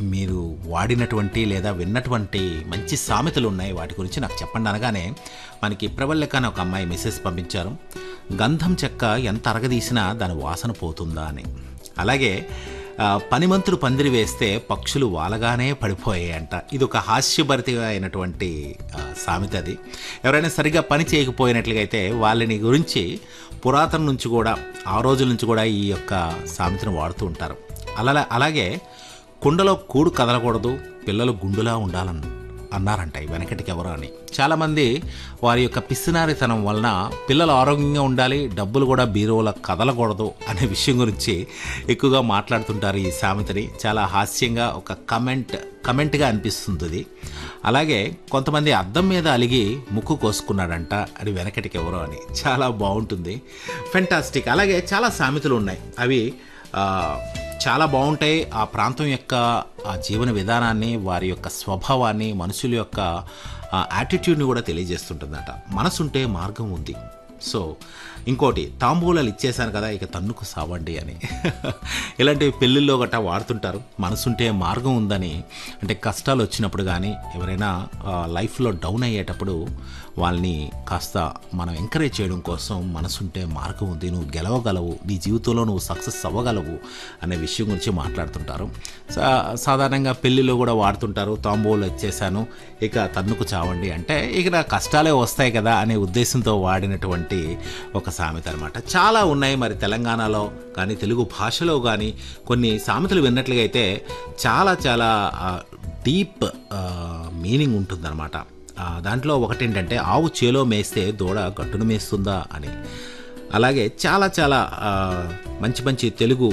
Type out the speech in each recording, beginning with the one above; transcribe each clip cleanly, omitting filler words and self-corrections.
మీరు వాడినటువంటి లేదా విన్నటువంటి మంచి సామెతలు ఉన్నాయి, వాటి గురించి నాకు చెప్పండి అనగానే మనకి ప్రవల్లిక అని ఒక అమ్మాయి మెసేజ్ పంపించారు. గంధం చెక్క ఎంత అరగదీసినా దాని వాసన పోతుందా అని. అలాగే పనిమంతులు పందిరి వేస్తే పక్షులు వాలగానే పడిపోయాయంట. ఇది ఒక హాస్యభరితంగా అయినటువంటి సామెత. అది ఎవరైనా సరిగ్గా పని చేయకపోయినట్లుగా అయితే వాళ్ళని గురించి పురాతన నుంచి కూడా, ఆ రోజుల నుంచి కూడా ఈ యొక్క సామెతను వాడుతూ ఉంటారు. అలాగే కుండలో కూడు కదలకూడదు, పిల్లలు గుండులా అన్నారంట ఈ వెనకటికి ఎవరో అని. చాలామంది వారి యొక్క పిసినారితనం వలన పిల్లలు ఆరోగ్యంగా ఉండాలి, డబ్బులు కూడా బీరువులో కదలకూడదు అనే విషయం గురించి ఎక్కువగా మాట్లాడుతుంటారు. ఈ సామెతని చాలా హాస్యంగా ఒక కమెంట్గా అనిపిస్తుంది. అలాగే కొంతమంది అద్దం మీద అలిగి ముక్కు కోసుకున్నాడంట అది వెనకటికి ఎవరో అని. చాలా బాగుంటుంది, ఫెంటాస్టిక్. అలాగే చాలా సామెతలు ఉన్నాయి, అవి చాలా బాగుంటాయి. ఆ ప్రాంతం యొక్క ఆ జీవన విధానాన్ని, వారి యొక్క స్వభావాన్ని, మనుషుల యొక్క యాటిట్యూడ్ని కూడా తెలియజేస్తుంటుందట. మనసుంటే మార్గం ఉంది. సో ఇంకోటి, తాంబూలాలు ఇచ్చేసాను కదా ఇక తన్నుకు సావండి అని. ఇలాంటివి పెళ్ళిళ్ళలో గట్టా వాడుతుంటారు. మనసుంటే మార్గం ఉందని, అంటే కష్టాలు వచ్చినప్పుడు కానీ ఎవరైనా లైఫ్లో డౌన్ అయ్యేటప్పుడు వాళ్ళని కాస్త మనం ఎంకరేజ్ చేయడం కోసం మనసుంటే మార్గం ఉంది, నువ్వు గెలవగలవు, నీ జీవితంలో నువ్వు సక్సెస్ అవ్వగలవు అనే విషయం గురించి మాట్లాడుతుంటారు. సాధారణంగా పెళ్ళిలో కూడా వాడుతుంటారు. తాంబూలు ఇచ్చేసాను ఇక తన్నుకు చావండి అంటే ఇక నా కష్టాలే వస్తాయి కదా అనే ఉద్దేశంతో వాడినటువంటి ఒక సామెత అనమాట. చాలా ఉన్నాయి. మరి తెలంగాణలో కానీ తెలుగు భాషలో కానీ కొన్ని సామెతలు విన్నట్లుగా అయితే చాలా చాలా డీప్ మీనింగ్ ఉంటుందన్నమాట. దాంట్లో ఒకటేంటంటే, ఆవు చేలో మేస్తే దూడ గట్టును మేస్తుందా అని. అలాగే చాలా చాలా మంచి మంచి తెలుగు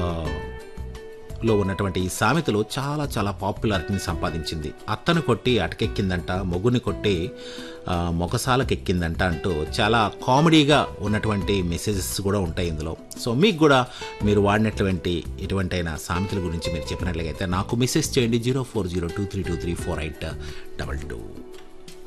లో ఉన్నటువంటి ఈ సామెతలు చాలా చాలా పాపులారిటీని సంపాదించింది. అత్తను కొట్టి అటకెక్కిందంట, మొగుని కొట్టి మొగసాలకెక్కిందంట అంటూ చాలా కామెడీగా ఉన్నటువంటి మెసేజెస్ కూడా ఉంటాయి ఇందులో. సో మీకు కూడా మీరు వాడినటువంటి ఎటువంటైనా సామెతల గురించి మీరు చెప్పినట్లయితే నాకు మెసేజ్ చేయండి 040232348222.